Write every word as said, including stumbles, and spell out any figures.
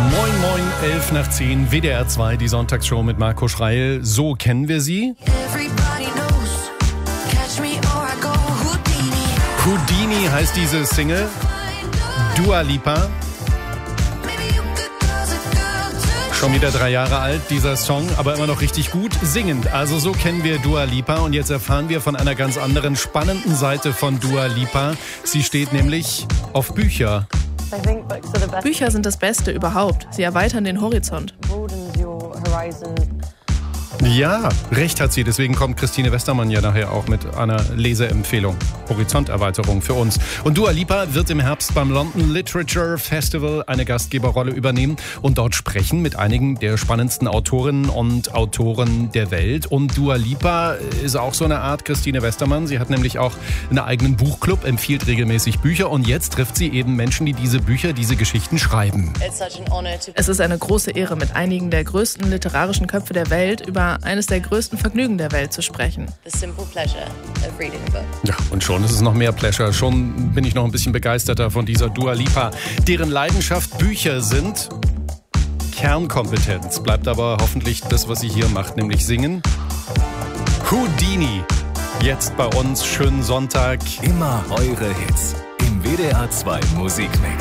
Moin, moin, elf nach zehn, W D R zwei, die Sonntagsshow mit Marco Schreil. So kennen wir sie. Houdini heißt diese Single. Dua Lipa. Schon wieder drei Jahre alt, dieser Song, aber immer noch richtig gut singend. Also so kennen wir Dua Lipa und jetzt erfahren wir von einer ganz anderen, spannenden Seite von Dua Lipa. Sie steht nämlich auf Bücher. Bücher sind das Beste überhaupt. Sie erweitern den Horizont. Ja, recht hat sie. Deswegen kommt Christine Westermann ja nachher auch mit einer Leseempfehlung. Horizonterweiterung für uns. Und Dua Lipa wird im Herbst beim London Literature Festival eine Gastgeberrolle übernehmen und dort sprechen mit einigen der spannendsten Autorinnen und Autoren der Welt. Und Dua Lipa ist auch so eine Art Christine Westermann. Sie hat nämlich auch einen eigenen Buchclub, empfiehlt regelmäßig Bücher und jetzt trifft sie eben Menschen, die diese Bücher, diese Geschichten schreiben. Es ist eine große Ehre, mit einigen der größten literarischen Köpfe der Welt über eines der größten Vergnügen der Welt zu sprechen. Ja, und schon ist es noch mehr Pleasure. Schon bin ich noch ein bisschen begeisterter von dieser Dua Lipa, deren Leidenschaft Bücher sind. Kernkompetenz bleibt aber hoffentlich das, was sie hier macht, nämlich singen. Houdini, jetzt bei uns, schönen Sonntag. Immer eure Hits im W D R zwei Musikmix.